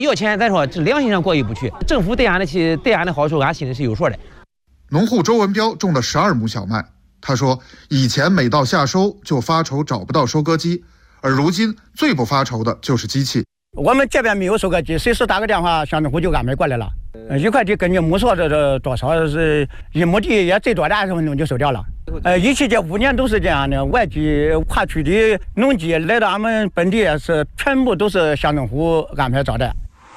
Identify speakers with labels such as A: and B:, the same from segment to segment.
A: 要钱咱说这良心上过意不去，政府对俺的好处，俺心里是有数的。
B: 农户周文彪种了12亩小麦，他说以前每到夏收就发愁找不到收割机，而如今最不发愁的就是机器。
C: 我们这边没有收割机，随时打个电话，乡政府就安排过来了。一块地根据亩数这多少是1亩地也最多的20分钟就收掉了。一期这5年都是这样的，外地跨区的农机来到俺们本地是全部都是乡政府安排招待。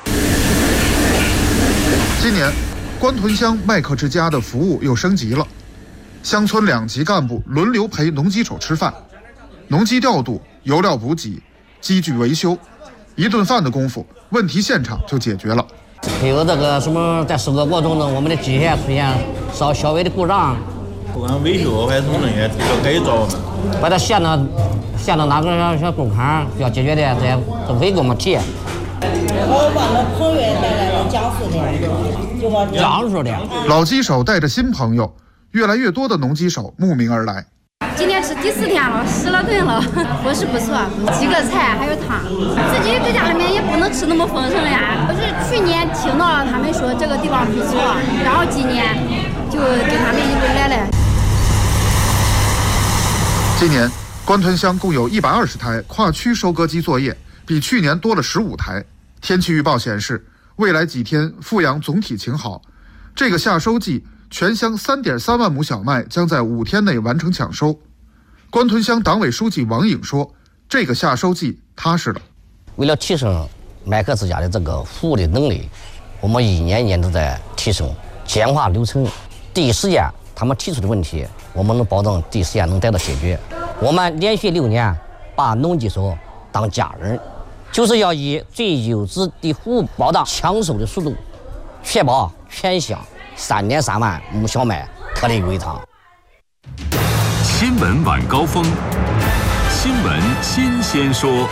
B: 今年官屯乡麦克之家的服务又升级了，乡村2级干部轮流陪农机手吃饭，农机调度、油料补给、机具维修，一顿饭的功夫，问题现场就解决了。
D: 还有这个什么，在收割过程中，我们的机械出现稍微的故障，
E: 不管维修还是什么东西，提出改造，
D: 把它线的哪个小工坑要解决的，这些都可以给我们提。
F: 我把那朋友带来了江苏的，
B: 老机手带着新朋友，越来越多的农机手慕名而来。
G: 今天是第4天了，10了顿了，伙食不错，几个菜还有汤。自己在家里面也不能吃那么丰盛呀。我是去年听到了他们说这个地方不错，然后今年就跟他们一路来了。
B: 今年官屯乡共有120台跨区收割机作业，比去年多了15台。天气预报显示，未来几天阜阳总体晴好。这个夏收季，全乡3.3万亩小麦将在5天内完成抢收。官屯乡党委书记王颖说，这个夏收季踏实了。
D: 为了提升麦克之家的这个服务的能力，我们一年一年都在提升，简化流程，第一时间他们提出的问题，我们能保证第一时间能得到解决。我们连续6年把农机手当家人，就是要以最优质的服务保障抢收的速度，确保全乡3.3万亩小麦颗粒归仓。
H: 新闻晚高峰，新闻新鲜说。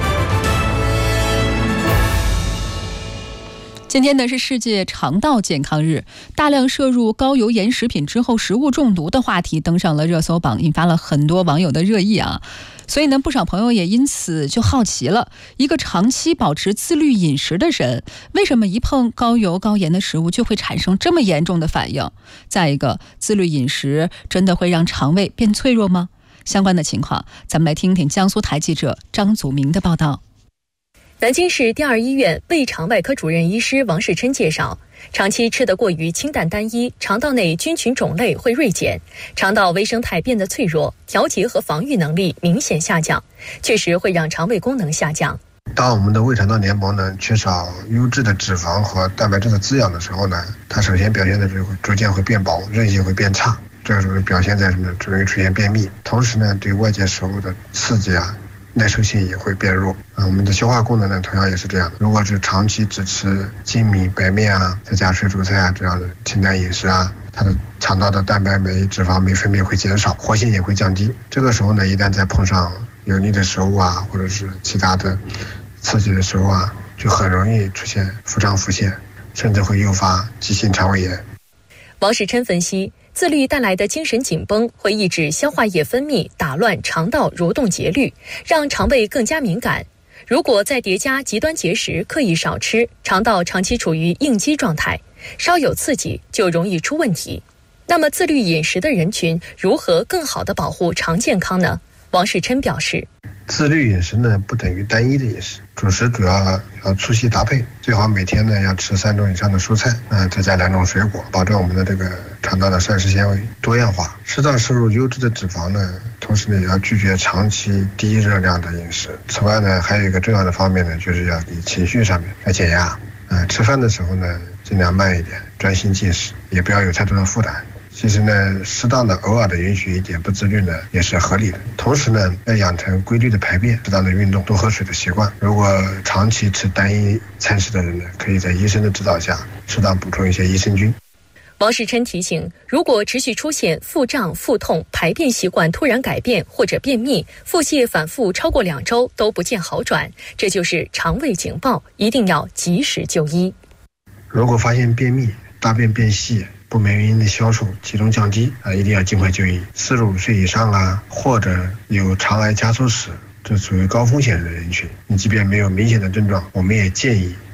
I: 今天呢是世界肠道健康日，大量摄入高油盐食品之后食物中毒的话题登上了热搜榜，引发了很多网友的热议啊。所以呢，不少朋友也因此就好奇了，一个长期保持自律饮食的人，为什么一碰高油高盐的食物就会产生这么严重的反应？再一个，自律饮食真的会让肠胃变脆弱吗？相关的情况，咱们来听听江苏台记者张祖明的报道。
J: 南京市第2医院胃肠外科主任医师王世琛介绍，长期吃得过于清淡单一，肠道内菌群种类会锐减，肠道微生态变得脆弱，调节和防御能力明显下降，确实会让肠胃功能下降。
K: 当我们的胃肠道黏膜呢缺少优质的脂肪和蛋白质的滋养的时候呢，它首先表现的就会逐渐会变薄，韧性会变差，这个时候表现在什么？容易出现便秘，同时呢，对外界食物的刺激耐受性也会变弱。我们的消化功能呢，同样也是这样。如果是长期只吃精米白面再加水煮菜这样的清淡饮食它的肠道的蛋白酶、脂肪酶分泌会减少，活性也会降低。这个时候呢，一旦再碰上油腻的食物或者是其他的刺激的食物就很容易出现腹胀腹泻，甚至会诱发急性肠胃炎。
J: 王世琛分析，自律带来的精神紧绷会抑制消化液分泌，打乱肠道蠕动节律，让肠胃更加敏感。如果再叠加极端节食，刻意少吃，肠道长期处于应激状态，稍有刺激就容易出问题。那么自律饮食的人群如何更好地保护肠健康呢？王世琛表示，
K: 自律饮食呢不等于单一的饮食，主食主要粗细搭配，最好每天呢要吃3种以上的蔬菜，再加2种水果，保证我们的这个肠道的膳食纤维多样化，适当摄入优质的脂肪呢，同时呢也要拒绝长期低热量的饮食。此外呢，还有一个重要的方面呢，就是要以情绪上面来减压，吃饭的时候呢尽量慢一点，专心进食，也不要有太多的负担。其实呢，适当的偶尔的允许一点不自律呢，也是合理的。同时呢，要养成规律的排便、适当的运动、多喝水的习惯。如果长期吃单一餐食的人呢，可以在医生的指导下，适当补充一些益生菌。
J: 王世琛提醒，如果持续出现腹胀、腹痛、排便习惯突然改变或者便秘、腹泻反复超过2周都不见好转，这就是肠胃警报，一定要及时就医。
K: 如果发现便秘、大便变细、不明原因的消瘦、体重降低一定要尽快就医。45岁以上或者有肠癌加速史，这属于高风险的人群。你即便没有明显的症状，我们也建议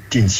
K: 定期